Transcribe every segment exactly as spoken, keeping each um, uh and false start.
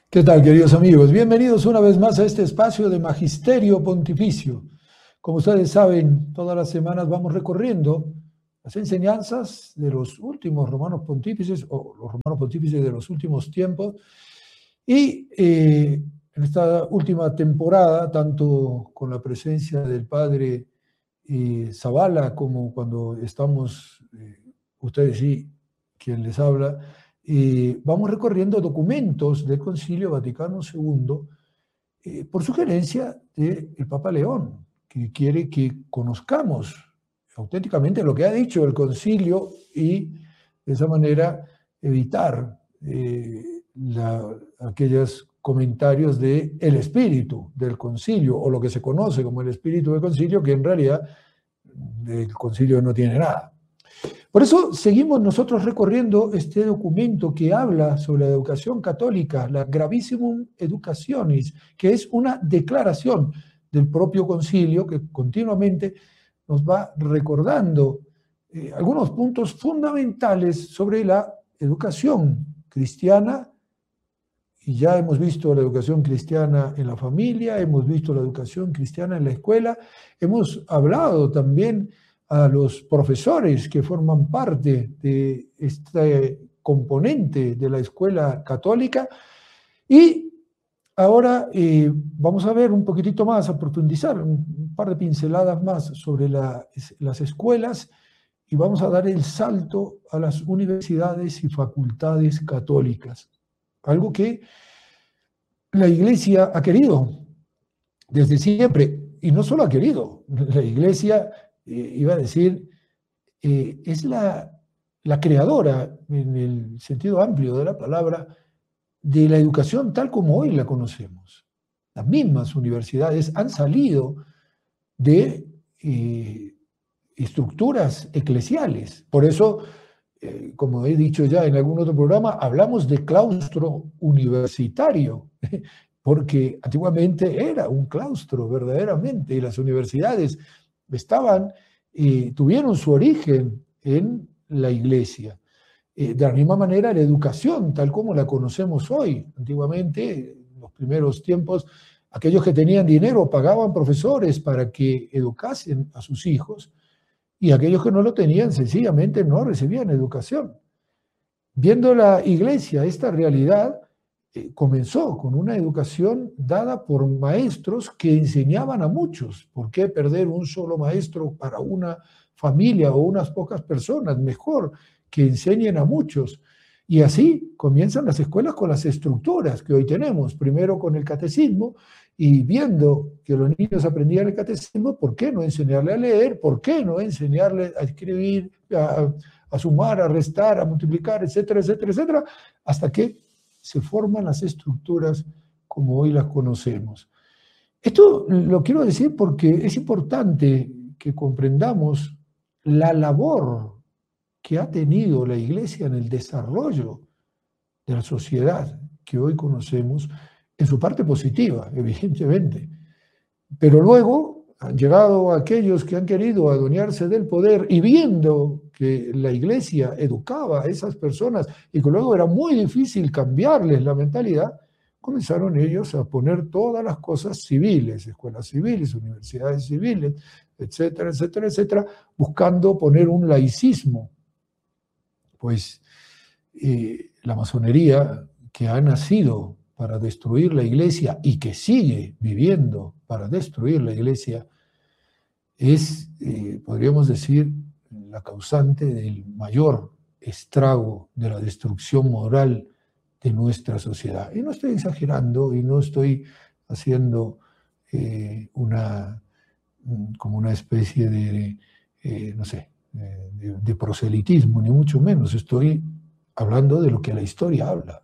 ¿Qué tal, queridos amigos? Bienvenidos una vez más a este espacio de Magisterio Pontificio. Como ustedes saben, todas las semanas vamos recorriendo las enseñanzas de los últimos romanos pontífices o los romanos pontífices de los últimos tiempos. Y eh, en esta última temporada, tanto con la presencia del padre eh, Zavala como cuando estamos, eh, ustedes y quien les habla, eh, vamos recorriendo documentos del Concilio Vaticano segundo eh, por sugerencia del Papa León, que quiere que conozcamos auténticamente lo que ha dicho el Concilio y de esa manera evitar eh, la, aquellos comentarios de el espíritu del Concilio o lo que se conoce como el espíritu del Concilio, que en realidad del Concilio no tiene nada. Por eso seguimos nosotros recorriendo este documento que habla sobre la educación católica, la Gravissimum Educationis, que es una declaración del propio concilio que continuamente nos va recordando eh, algunos puntos fundamentales sobre la educación cristiana. Y ya hemos visto la educación cristiana en la familia, hemos visto la educación cristiana en la escuela, hemos hablado también a los profesores que forman parte de este componente de la escuela católica. Y ahora eh, vamos a ver un poquitito más, a profundizar un par de pinceladas más sobre la, las escuelas y vamos a dar el salto a las universidades y facultades católicas. Algo que la Iglesia ha querido desde siempre, y no solo ha querido, la Iglesia, eh, iba a decir, eh, es la, la creadora, en el sentido amplio de la palabra, de la educación tal como hoy la conocemos. Las mismas universidades han salido de eh, estructuras eclesiales. Por eso, eh, como he dicho ya en algún otro programa, hablamos de claustro universitario, porque antiguamente era un claustro verdaderamente, y las universidades estaban, eh, tuvieron su origen en la iglesia. Eh, de la misma manera, la educación, tal como la conocemos hoy, antiguamente, en los primeros tiempos, aquellos que tenían dinero pagaban profesores para que educasen a sus hijos, y aquellos que no lo tenían sencillamente no recibían educación. Viendo la iglesia esta realidad, eh, comenzó con una educación dada por maestros que enseñaban a muchos. ¿Por qué perder un solo maestro para una familia o unas pocas personas? Mejor que enseñen a muchos. Y así comienzan las escuelas con las estructuras que hoy tenemos. Primero con el catecismo, y viendo que los niños aprendían el catecismo, ¿por qué no enseñarle a leer? ¿Por qué no enseñarle a escribir, a, a sumar, a restar, a multiplicar, etcétera, etcétera, etcétera? Hasta que se forman las estructuras como hoy las conocemos. Esto lo quiero decir porque es importante que comprendamos la labor que ha tenido la Iglesia en el desarrollo de la sociedad que hoy conocemos, en su parte positiva, evidentemente. Pero luego han llegado aquellos que han querido adueñarse del poder y viendo que la Iglesia educaba a esas personas y que luego era muy difícil cambiarles la mentalidad, comenzaron ellos a poner todas las cosas civiles, escuelas civiles, universidades civiles, etcétera, etcétera, etcétera, buscando poner un laicismo. Pues eh, la masonería, que ha nacido para destruir la iglesia y que sigue viviendo para destruir la iglesia, es, eh, podríamos decir, la causante del mayor estrago de la destrucción moral de nuestra sociedad. Y no estoy exagerando y no estoy haciendo eh, una, como una especie de, eh, no sé, de, de proselitismo, ni mucho menos. Estoy hablando de lo que la historia habla.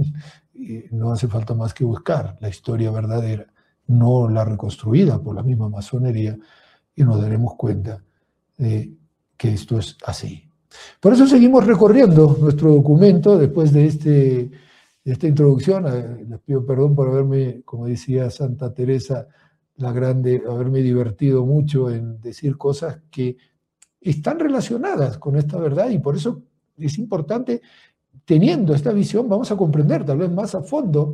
No hace falta más que buscar la historia verdadera, no la reconstruida por la misma masonería, y nos daremos cuenta de que esto es así. Por eso seguimos recorriendo nuestro documento después de, este, de esta introducción. Les pido perdón por haberme, como decía Santa Teresa la Grande, haberme divertido mucho en decir cosas que están relacionadas con esta verdad, y por eso es importante, teniendo esta visión, vamos a comprender tal vez más a fondo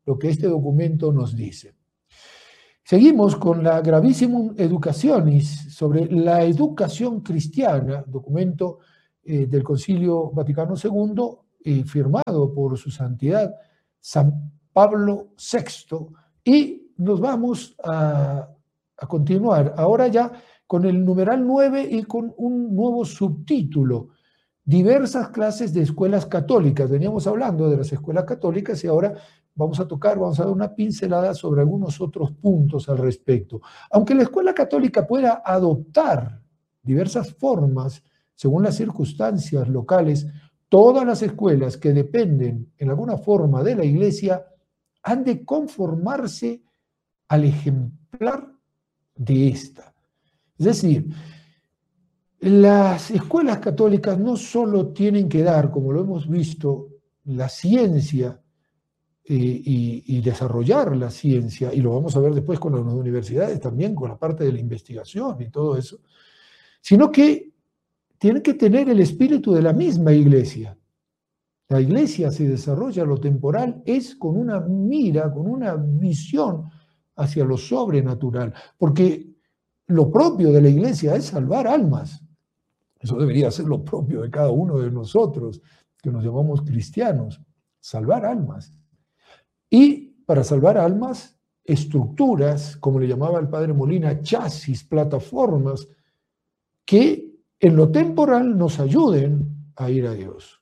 lo que este documento nos dice. Seguimos con la Gravissimum Educationis sobre la educación cristiana, documento eh, del Concilio Vaticano segundo, eh, firmado por su santidad San Pablo sexto, y nos vamos a, a continuar ahora ya con el numeral nueve y con un nuevo subtítulo: diversas clases de escuelas católicas. Veníamos hablando de las escuelas católicas y ahora vamos a tocar, vamos a dar una pincelada sobre algunos otros puntos al respecto. Aunque la escuela católica pueda adoptar diversas formas según las circunstancias locales, todas las escuelas que dependen en alguna forma de la Iglesia han de conformarse al ejemplar de esta. Es decir, las escuelas católicas no solo tienen que dar, como lo hemos visto, la ciencia eh, y, y desarrollar la ciencia, y lo vamos a ver después con las universidades también, con la parte de la investigación y todo eso, sino que tienen que tener el espíritu de la misma Iglesia. La Iglesia se desarrolla, lo temporal es con una mira, con una visión hacia lo sobrenatural, porque lo propio de la Iglesia es salvar almas. Eso debería ser lo propio de cada uno de nosotros, que nos llamamos cristianos, salvar almas. Y para salvar almas, estructuras, como le llamaba el padre Molina, chasis, plataformas, que en lo temporal nos ayuden a ir a Dios.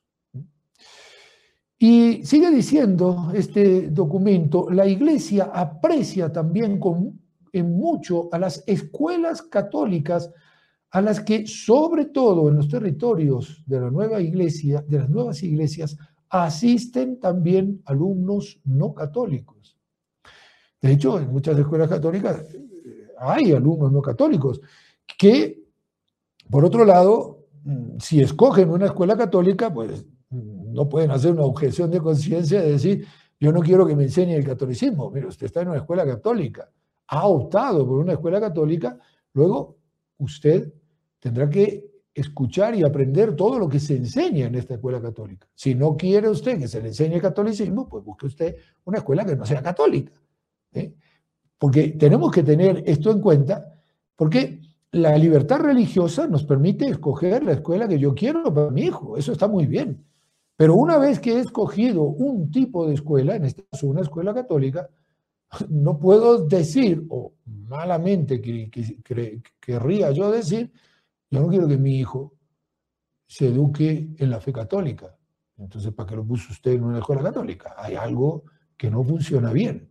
Y sigue diciendo este documento, la Iglesia aprecia también con, en mucho a las escuelas católicas, a las que sobre todo en los territorios de la nueva iglesia, de las nuevas iglesias, asisten también alumnos no católicos. De hecho, en muchas escuelas católicas hay alumnos no católicos que, por otro lado, si escogen una escuela católica, pues no pueden hacer una objeción de conciencia de decir, yo no quiero que me enseñe el catolicismo. Mire, usted está en una escuela católica, ha optado por una escuela católica, luego usted tendrá que escuchar y aprender todo lo que se enseña en esta escuela católica. Si no quiere usted que se le enseñe el catolicismo, pues busque usted una escuela que no sea católica. ¿eh? Porque tenemos que tener esto en cuenta, porque la libertad religiosa nos permite escoger la escuela que yo quiero para mi hijo. Eso está muy bien. Pero una vez que he escogido un tipo de escuela, en este caso una escuela católica, no puedo decir, o malamente que, que, que, querría yo decir, yo no quiero que mi hijo se eduque en la fe católica. Entonces, ¿para qué lo puso usted en una escuela católica? Hay algo que no funciona bien.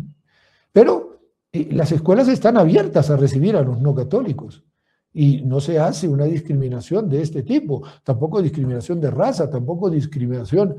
Pero eh, las escuelas están abiertas a recibir a los no católicos y no se hace una discriminación de este tipo, tampoco discriminación de raza, tampoco discriminación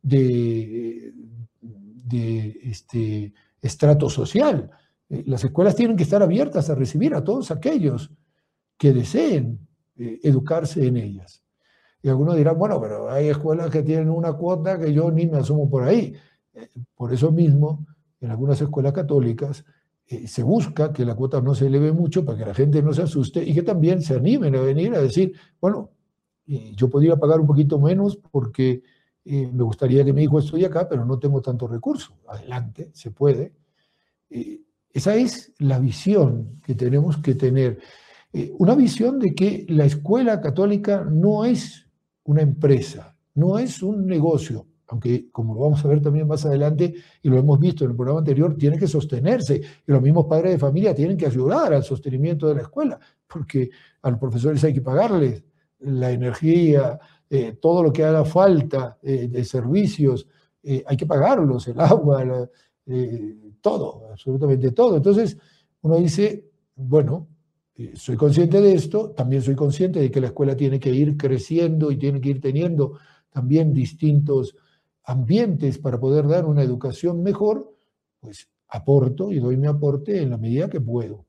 de, de este, estrato social. Eh, las escuelas tienen que estar abiertas a recibir a todos aquellos que deseen eh, educarse en ellas. Y algunos dirán, bueno, pero hay escuelas que tienen una cuota que yo ni me asomo por ahí. Eh, por eso mismo, en algunas escuelas católicas eh, se busca que la cuota no se eleve mucho para que la gente no se asuste y que también se animen a venir a decir, bueno, eh, yo podría pagar un poquito menos porque eh, me gustaría que mi hijo estudie acá, pero no tengo tantos recursos. Adelante, se puede. Eh, esa es la visión que tenemos que tener. Eh, una visión de que la escuela católica no es una empresa, no es un negocio, aunque como lo vamos a ver también más adelante y lo hemos visto en el programa anterior, tiene que sostenerse y los mismos padres de familia tienen que ayudar al sostenimiento de la escuela, porque a los profesores hay que pagarles la energía, eh, todo lo que haga falta eh, de servicios, eh, hay que pagarlos, el agua, la, eh, todo, absolutamente todo. Entonces uno dice, bueno, soy consciente de esto, también soy consciente de que la escuela tiene que ir creciendo y tiene que ir teniendo también distintos ambientes para poder dar una educación mejor, pues aporto y doy mi aporte en la medida que puedo.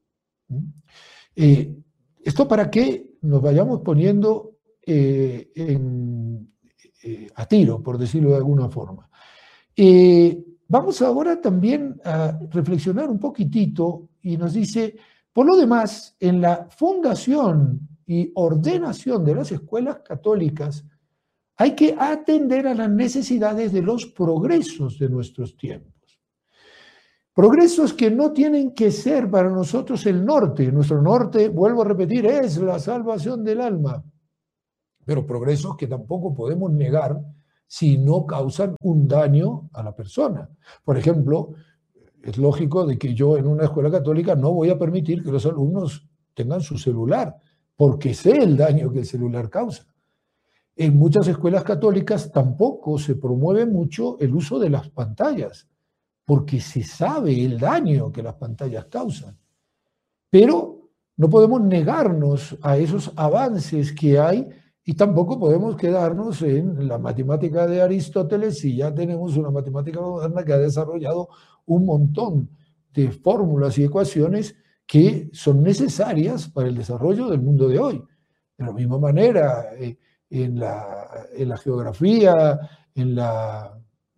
Eh, esto para que nos vayamos poniendo eh, en, eh, a tiro, por decirlo de alguna forma. Eh, vamos ahora también a reflexionar un poquitito y nos dice... Por lo demás, en la fundación y ordenación de las escuelas católicas hay que atender a las necesidades de los progresos de nuestros tiempos. Progresos que no tienen que ser para nosotros el norte. Nuestro norte, vuelvo a repetir, es la salvación del alma. Pero progresos que tampoco podemos negar si no causan un daño a la persona. Por ejemplo, es lógico de que yo en una escuela católica no voy a permitir que los alumnos tengan su celular, porque sé el daño que el celular causa. En muchas escuelas católicas tampoco se promueve mucho el uso de las pantallas, porque se sabe el daño que las pantallas causan. Pero no podemos negarnos a esos avances que hay y tampoco podemos quedarnos en la matemática de Aristóteles si ya tenemos una matemática moderna que ha desarrollado un montón de fórmulas y ecuaciones que son necesarias para el desarrollo del mundo de hoy. De la misma manera, eh, en, la, en la geografía, en la,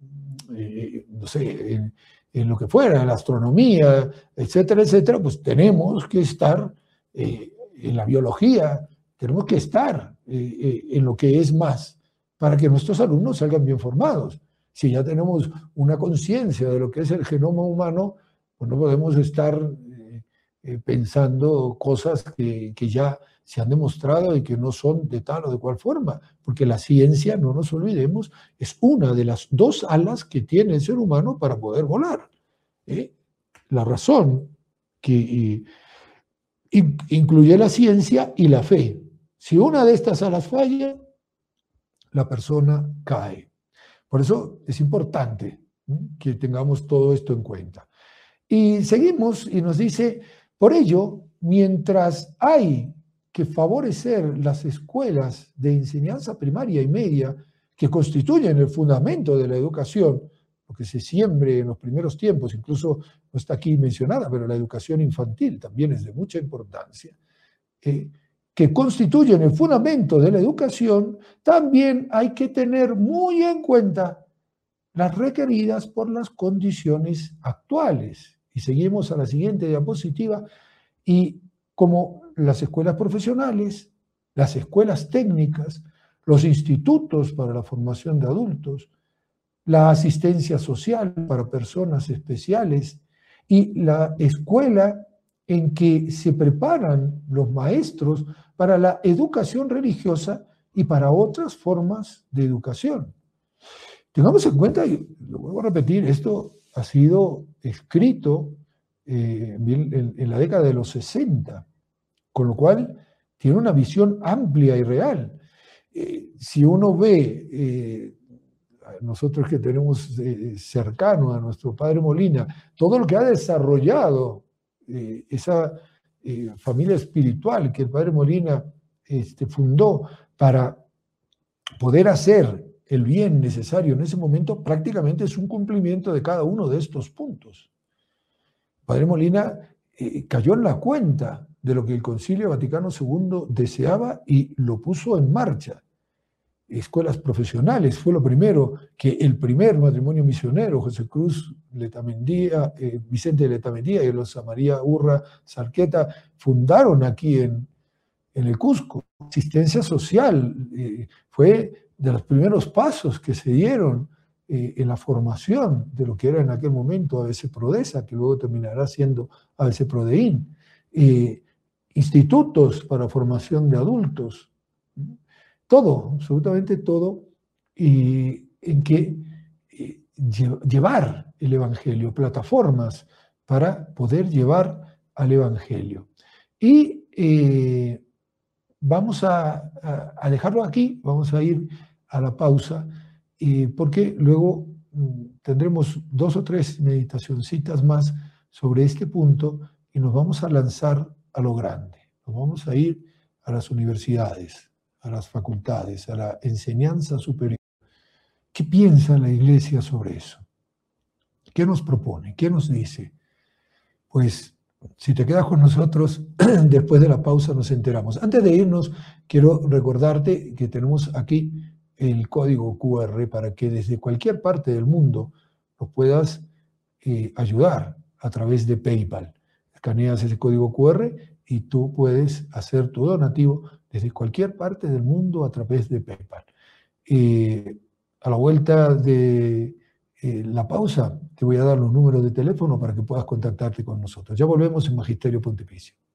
eh, no sé, en, en lo que fuera, en la astronomía, etcétera, etcétera, pues tenemos que estar eh, en la biología, tenemos que estar eh, eh, en lo que es más, para que nuestros alumnos salgan bien formados. Si ya tenemos una conciencia de lo que es el genoma humano, pues no podemos estar eh, eh, pensando cosas que, que ya se han demostrado y que no son de tal o de cual forma, porque la ciencia, no nos olvidemos, es una de las dos alas que tiene el ser humano para poder volar. ¿eh? La razón que eh, incluye la ciencia y la fe. Si una de estas alas falla, la persona cae. Por eso es importante ¿eh? que tengamos todo esto en cuenta. Y seguimos y nos dice, por ello, mientras hay que favorecer las escuelas de enseñanza primaria y media que constituyen el fundamento de la educación, lo que se siembre en los primeros tiempos, incluso no está aquí mencionada, pero la educación infantil también es de mucha importancia, eh, que constituyen el fundamento de la educación, también hay que tener muy en cuenta las requeridas por las condiciones actuales. Y seguimos a la siguiente diapositiva, y como las escuelas profesionales, las escuelas técnicas, los institutos para la formación de adultos, la asistencia social para personas especiales y la escuela en que se preparan los maestros para la educación religiosa y para otras formas de educación. Tengamos en cuenta, y lo vuelvo a repetir, esto ha sido escrito eh, en, en la década de los sesenta, con lo cual tiene una visión amplia y real. Eh, si uno ve, eh, nosotros que tenemos eh, cercano a nuestro padre Molina, todo lo que ha desarrollado eh, esa eh, familia espiritual que el padre Molina este, fundó para poder hacer el bien necesario en ese momento, prácticamente es un cumplimiento de cada uno de estos puntos. El padre Molina eh, cayó en la cuenta de lo que el Concilio Vaticano segundo deseaba y lo puso en marcha. Escuelas profesionales, fue lo primero que el primer matrimonio misionero, José Cruz Letamendía, eh, Vicente Letamendía y Rosa María Urra Sarqueta, fundaron aquí en, en el Cusco. Asistencia social eh, fue de los primeros pasos que se dieron eh, en la formación de lo que era en aquel momento A B C Prodesa, que luego terminará siendo A B C Prodeín. Eh, institutos para formación de adultos, todo, absolutamente todo, y en que eh, llevar el Evangelio, plataformas para poder llevar al Evangelio. Y eh, vamos a, a, a dejarlo aquí, vamos a ir a la pausa, eh, porque luego mm, tendremos dos o tres meditacioncitas más sobre este punto y nos vamos a lanzar a lo grande. Nos vamos a ir a las universidades, a las facultades, a la enseñanza superior. ¿Qué piensa la Iglesia sobre eso? ¿Qué nos propone? ¿Qué nos dice? Pues si te quedas con nosotros, después de la pausa nos enteramos. Antes de irnos, quiero recordarte que tenemos aquí el código cu erre para que desde cualquier parte del mundo nos puedas eh, ayudar a través de PayPal. Escaneas ese código cu erre y tú puedes hacer tu donativo desde cualquier parte del mundo a través de PayPal. Eh, a la vuelta de eh, la pausa te voy a dar los números de teléfono para que puedas contactarte con nosotros. Ya volvemos en Magisterio Pontificio.